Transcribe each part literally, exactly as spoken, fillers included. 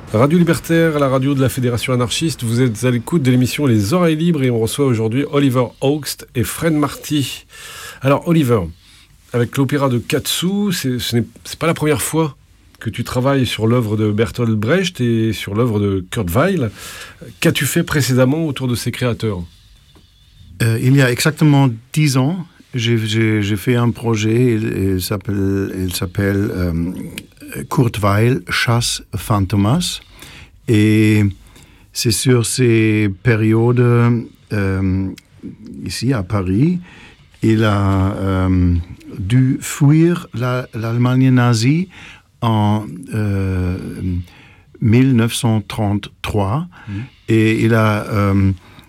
Radio Libertaire, la radio de la Fédération anarchiste, vous êtes à l'écoute de l'émission Les Oreilles Libres et on reçoit aujourd'hui Oliver Augst et Fred Marty. Alors Oliver, avec l'opéra de Katsu, c'est, ce n'est c'est pas la première fois que tu travailles sur l'œuvre de Bertolt Brecht et sur l'œuvre de Kurt Weill. Qu'as-tu fait précédemment autour de ces créateurs ? euh, Il y a exactement dix ans, j'ai, j'ai, j'ai fait un projet, il, il s'appelle, il s'appelle euh, Kurt Weill, Chasse Fantomas. Et c'est sur ces périodes, euh, ici à Paris, il a euh, dû fuir la, l'Allemagne nazie en euh, dix-neuf cent trente-trois mmh. et il a euh,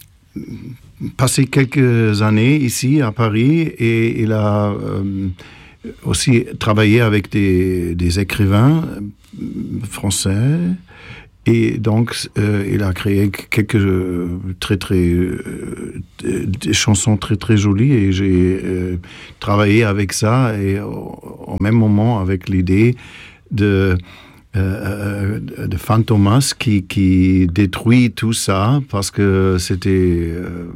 passé quelques années ici à Paris et il a euh, aussi travaillé avec des, des écrivains français et donc euh, il a créé quelques euh, très très euh, des chansons très très jolies et j'ai euh, travaillé avec ça et au, au même moment avec l'idée de, euh, de Fantomas qui, qui détruit tout ça parce que c'était euh,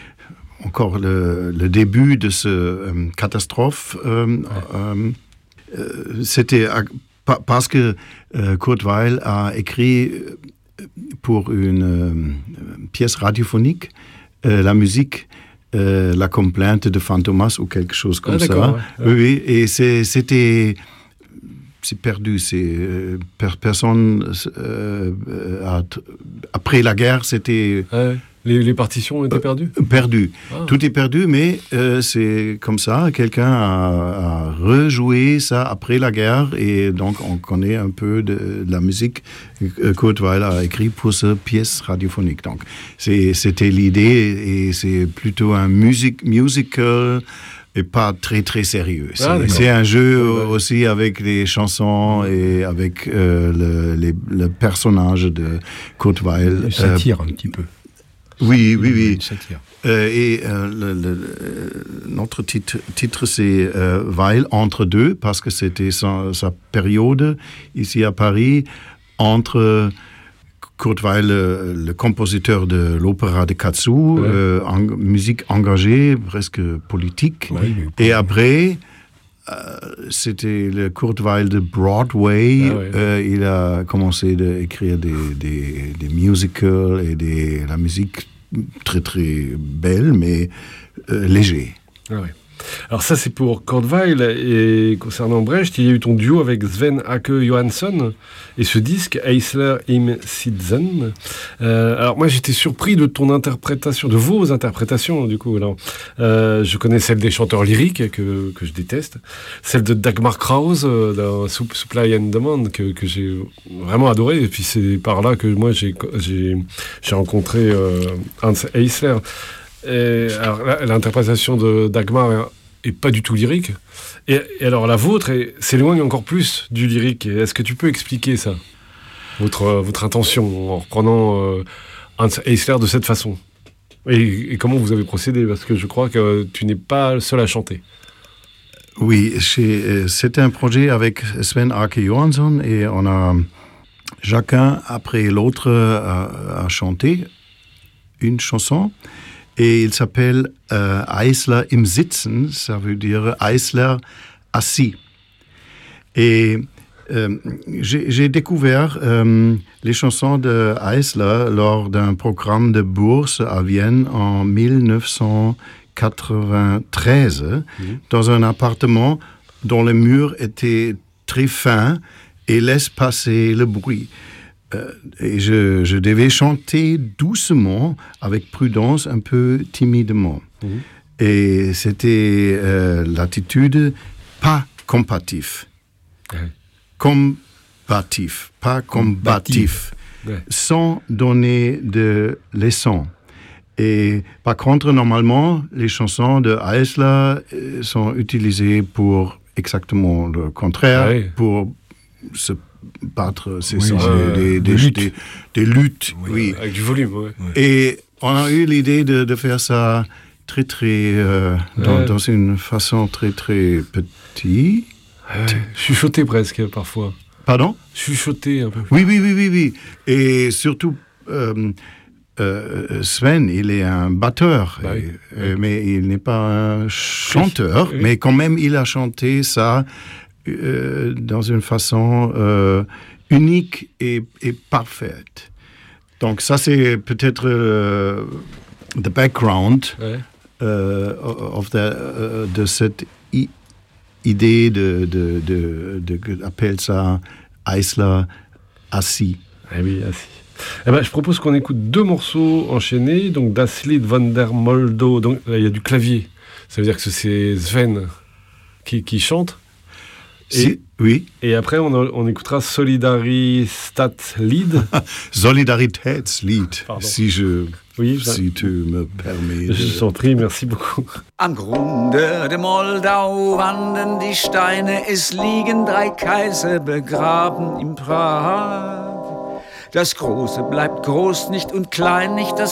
encore le, le début de cette euh, catastrophe. Euh, ouais. euh, euh, c'était à, pa, parce que euh, Kurt Weill a écrit pour une euh, pièce radiophonique euh, la musique euh, La complainte de Fantomas ou quelque chose comme ah, ça. Ouais. Oui, et c'est, c'était... c'est perdu. C'est, euh, per, personne, euh, a, après la guerre, c'était... Ouais, les, les partitions étaient perdues euh, Perdues. Ah. Tout est perdu, mais euh, c'est comme ça. Quelqu'un a, a rejoué ça après la guerre et donc on connaît un peu de, de la musique que Kurt Weill a écrit pour cette pièce radiophonique. Donc c'est, c'était l'idée et c'est plutôt un music, musical... et pas très très sérieux. C'est, ah, c'est un jeu ouais, ouais. aussi avec les chansons et avec euh, le, les, le personnage de Kurt Weill. Une satire euh, un petit peu. Oui, oui, oui. Une satire. Euh, et euh, le, le, notre titre, titre c'est euh, Weill entre deux parce que c'était sa, sa période ici à Paris entre Kurt Weill, le, le compositeur de l'opéra de Katsu, ouais. euh, en, musique engagée, presque politique. Ouais, et après, euh, c'était le Kurt Weill de Broadway. Ah ouais. euh, il a commencé à écrire des, des, des musicals et des, la musique très très belle, mais euh, léger. Ah ouais. Alors ça c'est pour Kurt Weill et concernant Brecht, il y a eu ton duo avec Sven Åke Johansson et ce disque Eisler im Sitzen. Euh, alors moi j'étais surpris de ton interprétation, de vos interprétations du coup. Alors, euh, je connais celle des chanteurs lyriques que, que je déteste, celle de Dagmar Krause euh, dans Supply and Demand que, que j'ai vraiment adoré et puis c'est par là que moi j'ai, j'ai, j'ai rencontré euh, Hans Eisler. Et alors, l'interprétation de Dagmar est pas du tout lyrique. Et, et alors la vôtre est, s'éloigne encore plus du lyrique. Est-ce que tu peux expliquer ça, votre, votre intention, en reprenant euh, Hans Eisler de cette façon et, et comment vous avez procédé ? Parce que je crois que tu n'es pas le seul à chanter. Oui, c'est, c'était un projet avec Sven Åke Johansson et on a chacun après l'autre à, à chanter une chanson. Et il s'appelle euh, Eisler im Sitzen, ça veut dire Eisler assis. Et euh, j'ai, j'ai découvert euh, les chansons de Eisler lors d'un programme de bourse à Vienne en dix-neuf cent quatre-vingt-treize, mmh. dans un appartement dont les murs étaient très fins et laissent passer le bruit. Euh, et je, je devais chanter doucement, avec prudence, un peu timidement. Mmh. Et c'était euh, l'attitude pas compatif. Mmh. Combatif, pas combatif. Mmh. Sans donner de leçons. Et par contre, normalement, les chansons de Eisler sont utilisées pour exactement le contraire, ah oui. pour se battre, c'est oui, ça, euh, des, des, des, des, des luttes, oui, oui. Avec du volume, oui. Et on a eu l'idée de, de faire ça très, très, euh, dans, ouais. dans une façon très, très petite. Ouais. Chuchoter presque, parfois. Pardon? Chuchoter un peu. Oui, oui, oui, oui, oui. Et surtout, euh, euh, Sven, il est un batteur, Bah oui. et, euh, mais il n'est pas un chanteur, Oui. mais quand même, il a chanté ça euh, dans une façon euh, unique et, et parfaite. Donc ça, c'est peut-être euh, the background Ouais. euh, of the, euh, de cette i- idée de, de, de, de, de appelle ça Eisler assis. Eh oui, assis. Eh ben, je propose qu'on écoute deux morceaux enchaînés, donc Das Lied von der Moldau. Donc là, il y a du clavier. Ça veut dire que c'est Sven qui, qui chante. Et, Si, oui, et après, on, on écoutera Solidaritat-Lied. Solidaritätslied, Pardon. si je, Oui, si tu me permets. je De... t'en prie, merci beaucoup. Am Grunde der Moldau wandern die Steine, es liegen drei Kaiser begraben in Prag. Das Große bleibt groß nicht und klein nicht, das